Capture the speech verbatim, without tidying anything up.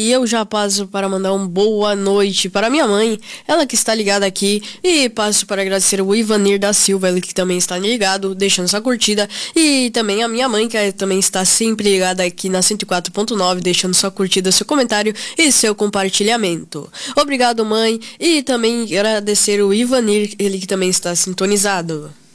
E eu já passo para mandar uma boa noite para minha mãe, ela que está ligada aqui. E passo para agradecer o Ivanir da Silva, ele que também está ligado, deixando sua curtida. E também a minha mãe, que também está sempre ligada aqui na cento e quatro ponto nove, deixando sua curtida, seu comentário e seu compartilhamento. Obrigado, mãe. E também agradecer o Ivanir, ele que também está sintonizado.